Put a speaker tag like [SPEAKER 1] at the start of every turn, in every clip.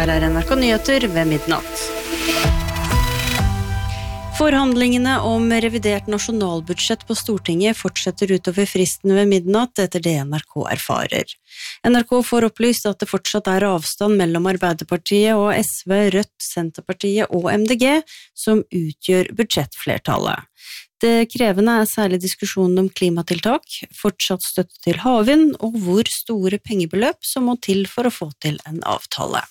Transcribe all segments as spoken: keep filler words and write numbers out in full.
[SPEAKER 1] Her er N R K Nyheter ved midnatt. Forhandlingene om revidert nasjonalbudsjett på Stortinget fortsetter utover fristen ved midnatt, etter det N R K erfarer. N R K får opplyst at det fortsatt er avstand mellom Arbeiderpartiet og S V, Rødt, Senterpartiet og M D G, som utgjør budsjettflertallet. Det krevende er særlig diskusjonen om klimatiltak, fortsatt støtte til havvind og hvor store pengebeløp som må til for å få til en avtale.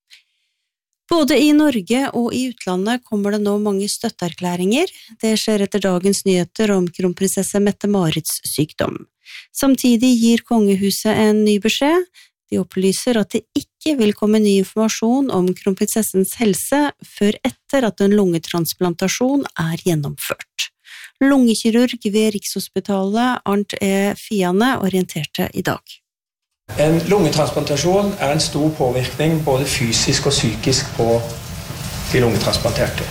[SPEAKER 1] Både i Norge og i utlandet kommer det nå mange støtteerklæringer. Det skjer etter dagens nyheter om kronprinsesse Mette-Marits sykdom. Samtidig gir kongehuset en ny beskjed. De opplyser at det ikke vil komme ny informasjon om kronprinsessens helse før etter at en lungetransplantasjon er gjennomført. Lungekirurg ved Rikshospitalet, Arnt E. Fiane, orienterte i dag.
[SPEAKER 2] En lungetransplantasjon er en stor påvirkning både fysisk og psykisk på de lungetransplanterte.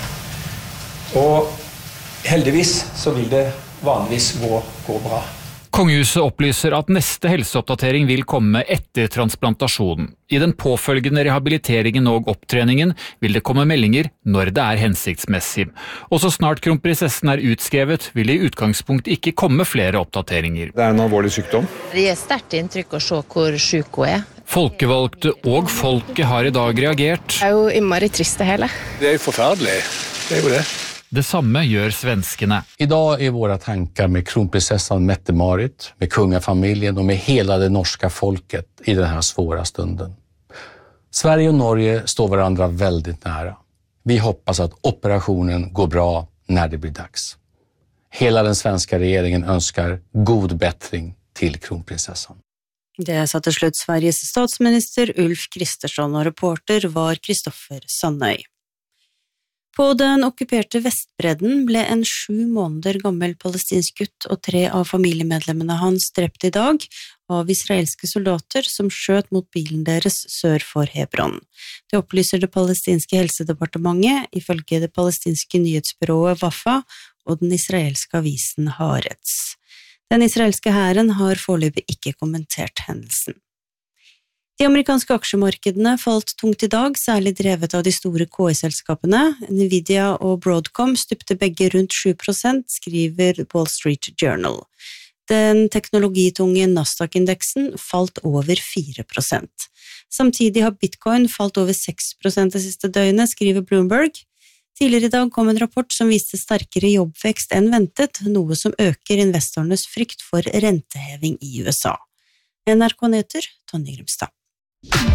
[SPEAKER 2] Og heldigvis så vil det vanligvis gå, gå bra.
[SPEAKER 3] Kongehuset opplyser at neste helseoppdatering vil komme etter transplantasjonen. I den påfølgende rehabiliteringen og opptreningen vil det komme meldinger når det er hensiktsmessig. Og så snart kronprinsessen er utskrevet, vil det i utgangspunkt ikke komme flere oppdateringer.
[SPEAKER 4] Det er en alvorlig sykdom.
[SPEAKER 5] Det gir sterkt inntrykk å se hvor syk hun er.
[SPEAKER 3] Folkevalgte og folket har i dag reagert.
[SPEAKER 5] Det er jo innmari trist det hele.
[SPEAKER 4] Det er jo forferdelig. Det er jo det.
[SPEAKER 3] Det samme gjør svenskene.
[SPEAKER 6] Idag är våra tankar med kronprinsessan Mette-Marit, med kungafamiljen och med hela det norska folket i den här svåra stunden. Sverige och Norge står varandra väldigt nära. Vi hoppas att operationen går bra när det blir dags. Hela den svenska regeringen önskar god bättring till kronprinsessan.
[SPEAKER 1] Det sa til slutt Sveriges statsminister Ulf Kristersson, og reporter var Kristoffer Sandøy. På den okkuperte Vestbredden ble en sju måneder gammel palestinsk gutt og tre av familiemedlemmene hans drept i dag av israelske soldater som skjøt mot bilen deres sør for Hebron. Det opplyser det palestinske helsedepartementet, ifølge det palestinske nyhetsbyrået Wafa og den israelske avisen Haaretz. Den israelske hæren har foreløpig ikke kommentert hendelsen. De amerikanske aksjemarkedene falt tungt i dag, særlig drevet av de store K I-selskapene. Nvidia og Broadcom stupte begge rundt sju prosent, skriver Wall Street Journal. Den teknologitunge Nasdaq-indeksen falt over fire prosent. Samtidig har Bitcoin falt over seks prosent det siste døgnet, skriver Bloomberg. Tidligere i dag kom en rapport som viste sterkere jobbvekst enn ventet, noe som øker investorenes frykt for renteheving i U S A. N R K Nyheter, Tonje Grimstad.